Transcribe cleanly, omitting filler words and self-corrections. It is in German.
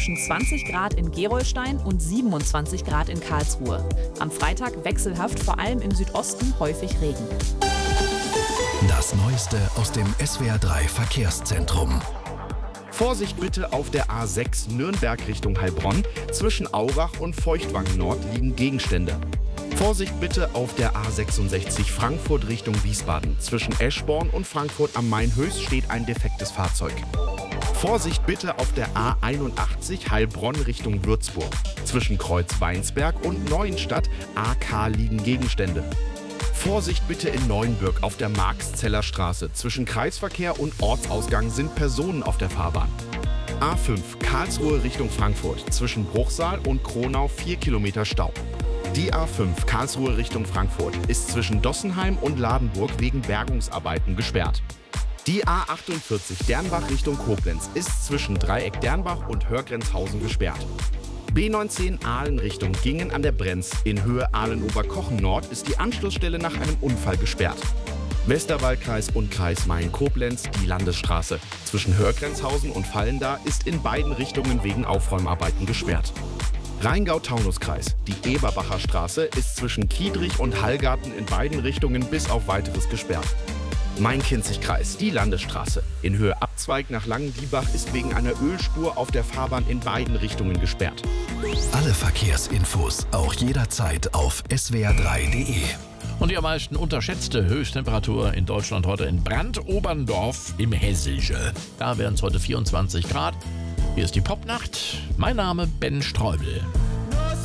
zwischen 20 Grad in Gerolstein und 27 Grad in Karlsruhe. Am Freitag wechselhaft, vor allem im Südosten häufig Regen. Das Neueste aus dem SWR3 Verkehrszentrum. Vorsicht bitte auf der A6 Nürnberg Richtung Heilbronn. Zwischen Aurach und Feuchtwangen Nord liegen Gegenstände. Vorsicht bitte auf der A66 Frankfurt Richtung Wiesbaden. Zwischen Eschborn und Frankfurt am Main-Höchst steht ein defektes Fahrzeug. Vorsicht bitte auf der A81 Heilbronn Richtung Würzburg. Zwischen Kreuz-Weinsberg und Neuenstadt AK liegen Gegenstände. Vorsicht bitte in Neuenbürg auf der Marxzeller Straße. Zwischen Kreisverkehr und Ortsausgang sind Personen auf der Fahrbahn. A5 Karlsruhe Richtung Frankfurt. Zwischen Bruchsal und Kronau 4 Kilometer Stau. Die A5 Karlsruhe Richtung Frankfurt ist zwischen Dossenheim und Ladenburg wegen Bergungsarbeiten gesperrt. Die A48 Dernbach Richtung Koblenz ist zwischen Dreieck Dernbach und Hörgrenzhausen gesperrt. B19 Aalen Richtung Gingen an der Brenz in Höhe Aalen-Oberkochen Nord ist die Anschlussstelle nach einem Unfall gesperrt. Westerwaldkreis und Kreis Main-Koblenz die Landesstraße. Zwischen Hörgrenzhausen und Vallendar ist in beiden Richtungen wegen Aufräumarbeiten gesperrt. Rheingau-Taunus-Kreis. Die Eberbacher Straße ist zwischen Kiedrich und Hallgarten in beiden Richtungen bis auf Weiteres gesperrt. Main-Kinzig-Kreis. Die Landesstraße. In Höhe Abzweig nach Langendiebach ist wegen einer Ölspur auf der Fahrbahn in beiden Richtungen gesperrt. Alle Verkehrsinfos auch jederzeit auf swr3.de. Und die am meisten unterschätzte Höchsttemperatur in Deutschland heute in Brandoberndorf im Hessische. Da wären es heute 24 Grad. Hier ist die Popnacht. Mein Name Ben Streubel.